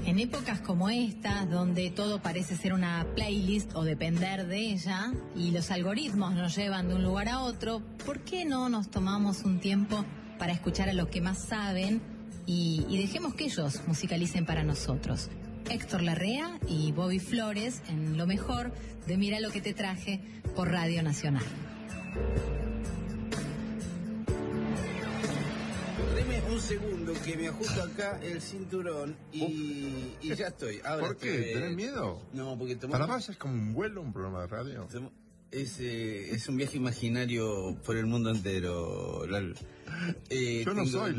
En épocas como estas, donde todo parece ser una playlist o depender de ella, y los algoritmos nos llevan de un lugar a otro, ¿por qué no nos tomamos un tiempo para escuchar a los que más saben y dejemos que ellos musicalicen para nosotros? Héctor Larrea y Bobby Flores en lo mejor de Mira lo que te traje por Radio Nacional. Deme un segundo que me ajusto acá el cinturón y ya estoy. Ahora ¿Por qué? ¿Tenés miedo? No, porque Para vos es como un vuelo, un programa de radio. Es un viaje imaginario por el mundo entero, Lalo. Yo no soy